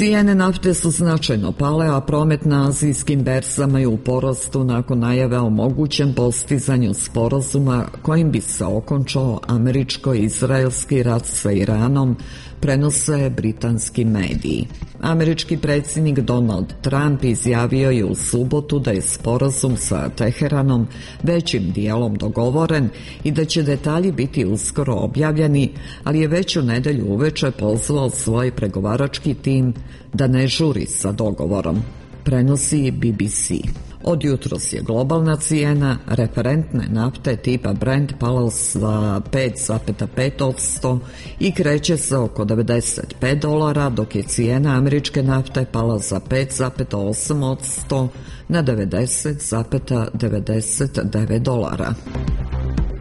Cijene nafte su značajno pale, a promet na azijskim berzama je u porastu nakon najave o mogućem postizanju sporazuma kojim bi se okončao američko-izraelski rat sa Iranom, prenose britanski mediji. Američki predsjednik Donald Trump izjavio je u subotu da je sporazum sa Teheranom većim dijelom dogovoren i da će detalji biti uskoro objavljeni, ali je već u nedjelju uveče pozvao svoj pregovarački tim da ne žuri sa dogovorom, prenosi BBC. Od jutros je globalna cijena referentne nafte tipa Brent pala za 5,5% i kreće se oko $95, dok je cijena američke nafte pala za 5,8% na $90,99.